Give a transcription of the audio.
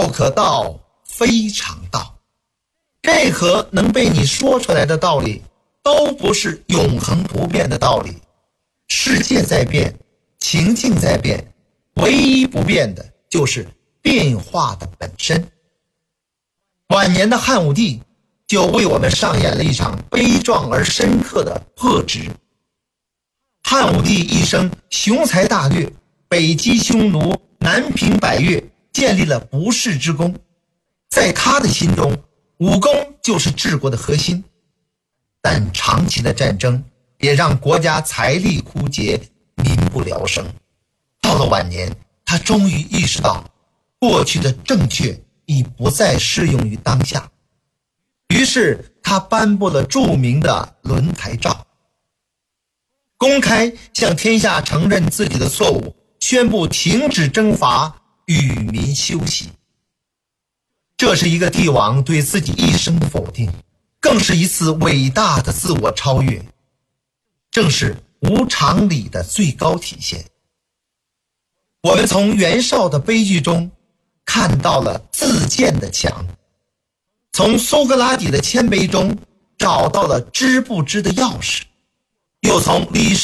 不可道，非常道。任何能被你说出来的道理，都不是永恒不变的道理。世界在变，情境在变，唯一不变的就是变化的本身。晚年的汉武帝就为我们上演了一场悲壮而深刻的破执。汉武帝一生雄才大略，北击匈奴，南平百越，建立了不世之功。在他的心中，武功就是治国的核心。但长期的战争也让国家财力枯竭，民不聊生。到了晚年，他终于意识到过去的正确已不再适用于当下，于是他颁布了著名的轮台诏，公开向天下承认自己的错误，宣布停止征伐，与民休息。这是一个帝王对自己一生的否定，更是一次伟大的自我超越，正是无常理的最高体现。我们从袁绍的悲剧中看到了自见的强，从苏格拉底的谦卑中找到了知不知的钥匙，又从李